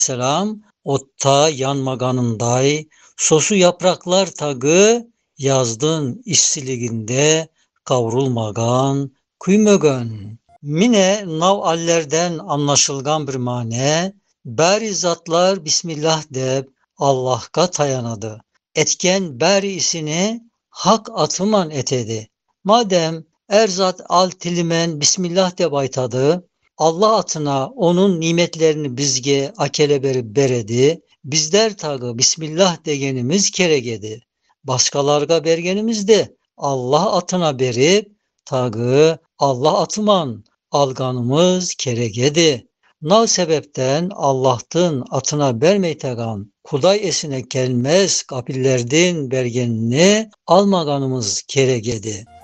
Selam, otta yanmaganınday, sosu yapraklar tagı, yazdın işsiliginde, kavrulmagan, kuymögön. Mine navallerden anlaşılgan bir mane, bari zatlar Bismillah deb Allah'a tayanadı. Etken bari isini hak atıman etedi. Madem erzat al tilimen Bismillah deb aytadı, Allah atına onun nimetlerini bizge akeleberi beredi, bizler tagı Bismillah degenimiz keregedi. Başkalarga bergenimiz de Allah atına berip, tagı Allah atıman alganımız keregedi. Nal sebepten Allah'tın atına bermeytegan, Kuday esine gelmez kapillerden bergenini almaganımız keregedi.